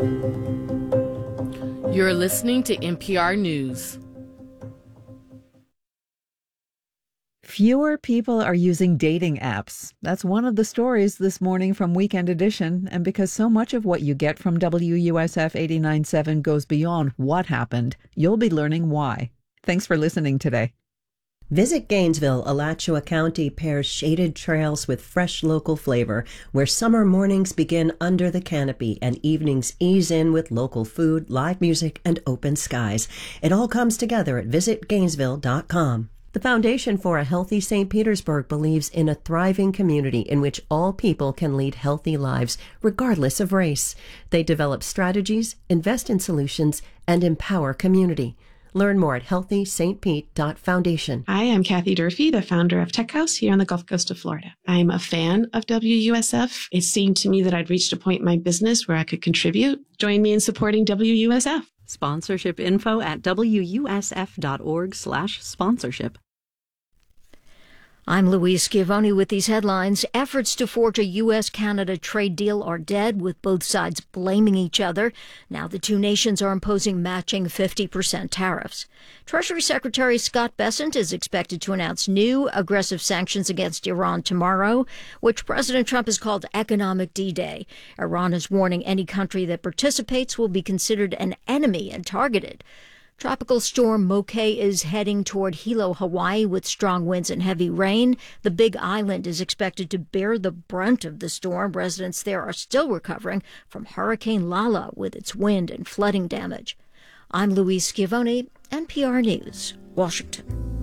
You're listening to NPR News. Fewer people are using dating apps. That's one of the stories this morning from Weekend Edition. And because so much of what you get from WUSF 89.7 goes beyond what happened, you'll be learning why. Thanks for listening today. Visit Gainesville, Alachua County pairs shaded trails with fresh local flavor, where summer mornings begin under the canopy and evenings ease in with local food, live music, and open skies. It all comes together at visitgainesville.com. The Foundation for a Healthy St. Petersburg believes in a thriving community in which all people can lead healthy lives, regardless of race. They develop strategies, invest in solutions, and empower community. Learn more at healthystpete.foundation. Hi, I'm Kathy Durfee, the founder of Tech House here on the Gulf Coast of Florida. I'm a fan of WUSF. It seemed to me that I'd reached a point in my business where I could contribute. Join me in supporting WUSF. Sponsorship info at wusf.org/sponsorship. I'm Louise Schiavone with these headlines. Efforts to forge a U.S.-Canada trade deal are dead, with both sides blaming each other. Now the two nations are imposing matching 50% tariffs. Treasury Secretary Scott Bessent is expected to announce new aggressive sanctions against Iran tomorrow, which President Trump has called Economic D-Day. Iran is warning any country that participates will be considered an enemy and targeted. Tropical storm Moke is heading toward Hilo, Hawaii, with strong winds and heavy rain. The Big Island is expected to bear the brunt of the storm. Residents there are still recovering from Hurricane Lala with its wind and flooding damage. I'm Louise Schiavone, NPR News, Washington.